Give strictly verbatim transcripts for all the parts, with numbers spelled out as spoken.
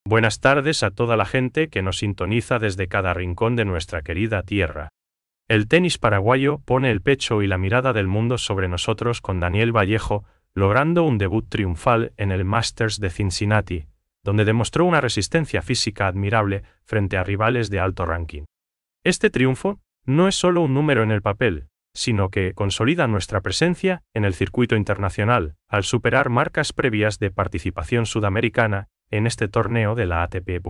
Buenas tardes a toda la gente que nos sintoniza desde cada rincón de nuestra querida tierra. El tenis paraguayo pone el pecho y la mirada del mundo sobre nosotros con Daniel Vallejo, logrando un debut triunfal en el Masters de Cincinnati, donde demostró una resistencia física admirable frente a rivales de alto ranking. Este triunfo no es solo un número en el papel, sino que consolida nuestra presencia en el circuito internacional, al superar marcas previas de participación sudamericana en este torneo de la A T P.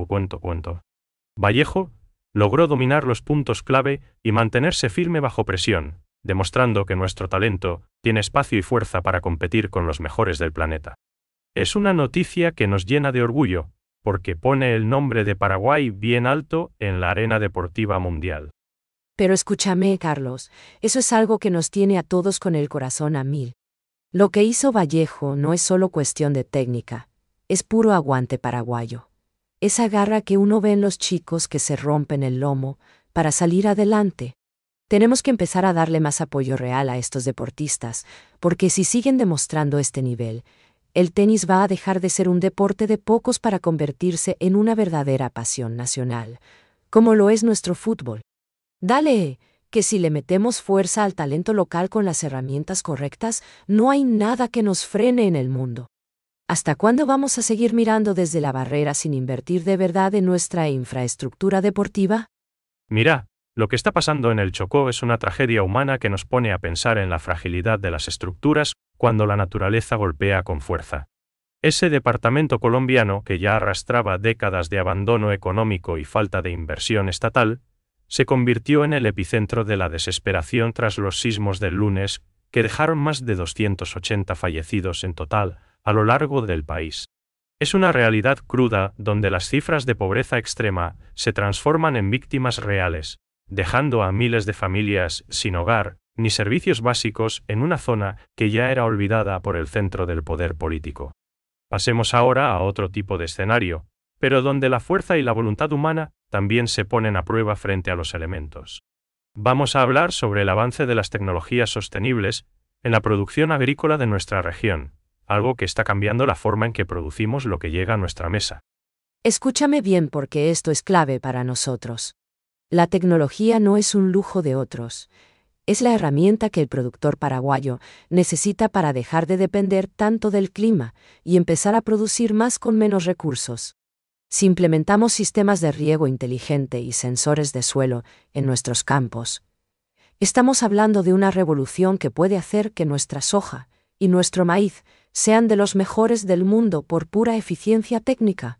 Vallejo logró dominar los puntos clave y mantenerse firme bajo presión, demostrando que nuestro talento tiene espacio y fuerza para competir con los mejores del planeta. Es una noticia que nos llena de orgullo, porque pone el nombre de Paraguay bien alto en la arena deportiva mundial. Pero escúchame, Carlos, eso es algo que nos tiene a todos con el corazón a mil. Lo que hizo Vallejo no es solo cuestión de técnica, es puro aguante paraguayo. Esa garra que uno ve en los chicos que se rompen el lomo para salir adelante. Tenemos que empezar a darle más apoyo real a estos deportistas, porque si siguen demostrando este nivel, el tenis va a dejar de ser un deporte de pocos para convertirse en una verdadera pasión nacional, como lo es nuestro fútbol. Dale, que si le metemos fuerza al talento local con las herramientas correctas, no hay nada que nos frene en el mundo. ¿Hasta cuándo vamos a seguir mirando desde la barrera sin invertir de verdad en nuestra infraestructura deportiva? Mira, lo que está pasando en el Chocó es una tragedia humana que nos pone a pensar en la fragilidad de las estructuras cuando la naturaleza golpea con fuerza. Ese departamento colombiano, que ya arrastraba décadas de abandono económico y falta de inversión estatal, se convirtió en el epicentro de la desesperación tras los sismos del lunes, que dejaron más de doscientos ochenta fallecidos en total a lo largo del país. Es una realidad cruda donde las cifras de pobreza extrema se transforman en víctimas reales, dejando a miles de familias sin hogar ni servicios básicos en una zona que ya era olvidada por el centro del poder político. Pasemos ahora a otro tipo de escenario, pero donde la fuerza y la voluntad humana también se ponen a prueba frente a los elementos. Vamos a hablar sobre el avance de las tecnologías sostenibles en la producción agrícola de nuestra región, algo que está cambiando la forma en que producimos lo que llega a nuestra mesa. Escúchame bien porque esto es clave para nosotros. La tecnología no es un lujo de otros. Es la herramienta que el productor paraguayo necesita para dejar de depender tanto del clima y empezar a producir más con menos recursos. Si implementamos sistemas de riego inteligente y sensores de suelo en nuestros campos, estamos hablando de una revolución que puede hacer que nuestra soja y nuestro maíz sean de los mejores del mundo por pura eficiencia técnica.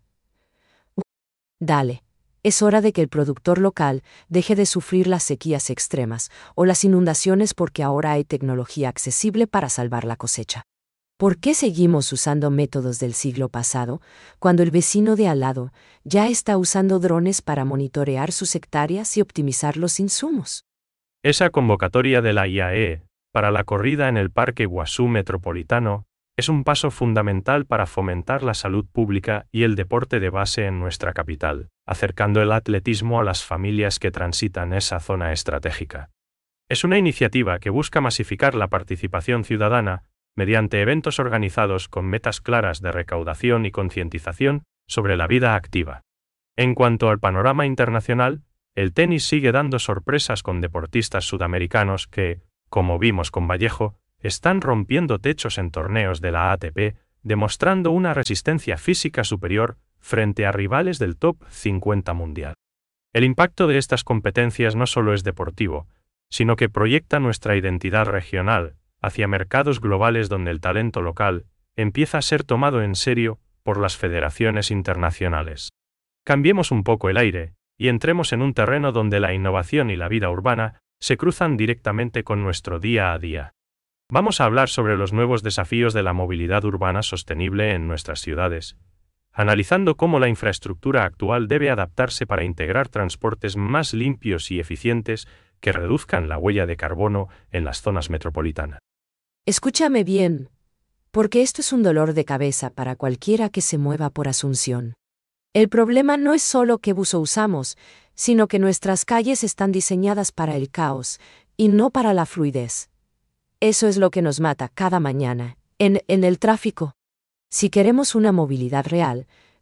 Dale, es hora de que el productor local deje de sufrir las sequías extremas o las inundaciones porque ahora hay tecnología accesible para salvar la cosecha. ¿Por qué seguimos usando métodos del siglo pasado, cuando el vecino de al lado ya está usando drones para monitorear sus hectáreas y optimizar los insumos? Esa convocatoria de la I A E para la corrida en el Parque Guazú Metropolitano es un paso fundamental para fomentar la salud pública y el deporte de base en nuestra capital, acercando el atletismo a las familias que transitan esa zona estratégica. Es una iniciativa que busca masificar la participación ciudadana mediante eventos organizados con metas claras de recaudación y concientización sobre la vida activa. En cuanto al panorama internacional, el tenis sigue dando sorpresas con deportistas sudamericanos que, como vimos con Vallejo, están rompiendo techos en torneos de la A T P, demostrando una resistencia física superior frente a rivales del top cincuenta mundial. El impacto de estas competencias no solo es deportivo, sino que proyecta nuestra identidad regional hacia mercados globales donde el talento local empieza a ser tomado en serio por las federaciones internacionales. Cambiemos un poco el aire y entremos en un terreno donde la innovación y la vida urbana se cruzan directamente con nuestro día a día. Vamos a hablar sobre los nuevos desafíos de la movilidad urbana sostenible en nuestras ciudades, analizando cómo la infraestructura actual debe adaptarse para integrar transportes más limpios y eficientes que reduzcan la huella de carbono en las zonas metropolitanas. Escúchame bien, porque esto es un dolor de cabeza para cualquiera que se mueva por Asunción. El problema no es solo qué buzo usamos, sino que nuestras calles están diseñadas para el caos y no para la fluidez. Eso es lo que nos mata cada mañana, en, en el tráfico. Si queremos una movilidad real,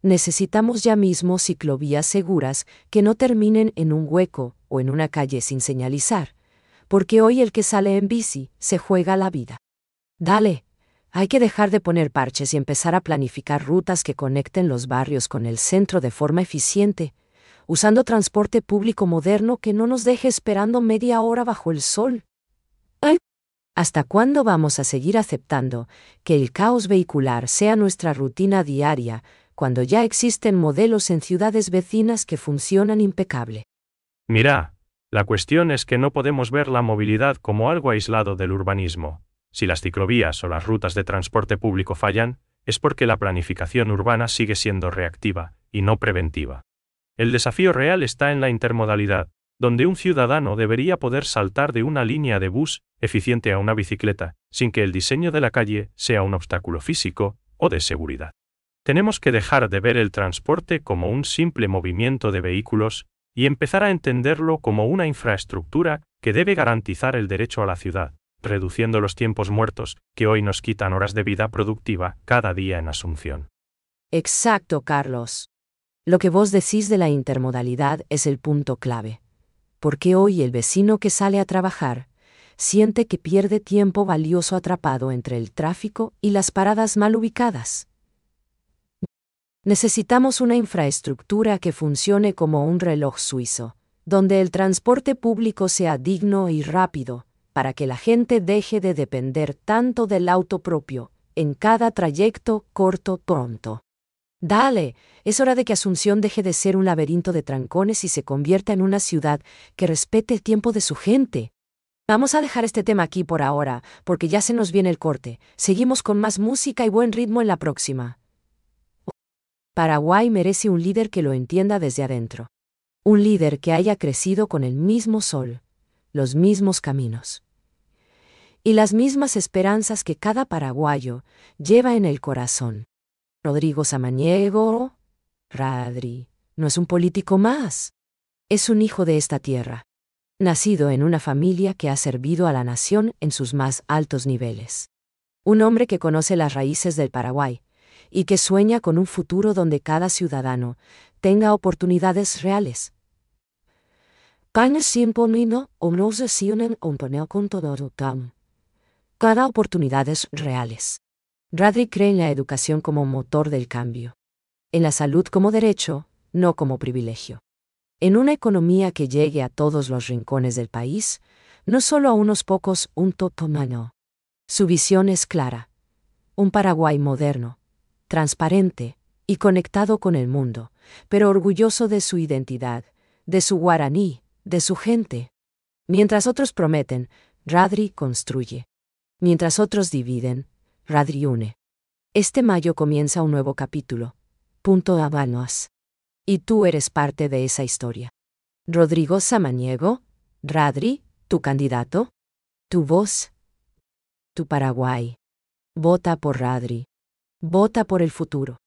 Necesitamos ya mismo ciclovías seguras que no terminen en un hueco o en una calle sin señalizar, porque hoy el que sale en bici se juega la vida. Dale, hay que dejar de poner parches y empezar a planificar rutas que conecten los barrios con el centro de forma eficiente, usando transporte público moderno que no nos deje esperando media hora bajo el sol. ¡Ay! ¿Hasta cuándo vamos a seguir aceptando que el caos vehicular sea nuestra rutina diaria, cuando ya existen modelos en ciudades vecinas que funcionan impecable? Mira, la cuestión es que no podemos ver la movilidad como algo aislado del urbanismo. Si las ciclovías o las rutas de transporte público fallan, es porque la planificación urbana sigue siendo reactiva y no preventiva. El desafío real está en la intermodalidad, donde un ciudadano debería poder saltar de una línea de bus eficiente a una bicicleta, sin que el diseño de la calle sea un obstáculo físico o de seguridad. Tenemos que dejar de ver el transporte como un simple movimiento de vehículos y empezar a entenderlo como una infraestructura que debe garantizar el derecho a la ciudad, reduciendo los tiempos muertos que hoy nos quitan horas de vida productiva cada día en Asunción. Exacto, Carlos. Lo que vos decís de la intermodalidad es el punto clave. Porque hoy el vecino que sale a trabajar siente que pierde tiempo valioso atrapado entre el tráfico y las paradas mal ubicadas. Necesitamos una infraestructura que funcione como un reloj suizo, donde el transporte público sea digno y rápido, para que la gente deje de depender tanto del auto propio en cada trayecto corto pronto. Dale, es hora de que Asunción deje de ser un laberinto de trancones y se convierta en una ciudad que respete el tiempo de su gente. Vamos a dejar este tema aquí por ahora, porque ya se nos viene el corte. Seguimos con más música y buen ritmo en la próxima. Paraguay merece un líder que lo entienda desde adentro. Un líder que haya crecido con el mismo sol, los mismos caminos y las mismas esperanzas que cada paraguayo lleva en el corazón. Rodrigo Samaniego, Radri, no es un político más. Es un hijo de esta tierra, nacido en una familia que ha servido a la nación en sus más altos niveles. Un hombre que conoce las raíces del Paraguay y que sueña con un futuro donde cada ciudadano tenga oportunidades reales. Cada oportunidades reales. Radri cree en la educación como motor del cambio. En la salud como derecho, no como privilegio. En una economía que llegue a todos los rincones del país, no solo a unos pocos, un totomano. Su visión es clara. Un Paraguay moderno, transparente y conectado con el mundo, pero orgulloso de su identidad, de su guaraní, de su gente. Mientras otros prometen, Radri construye. Mientras otros dividen, Radri une. Este mayo comienza un nuevo capítulo. Punto Habanos. Y tú eres parte de esa historia. Rodrigo Samaniego, Radri, tu candidato, tu voz, tu Paraguay. Vota por Radri. Vota por el futuro.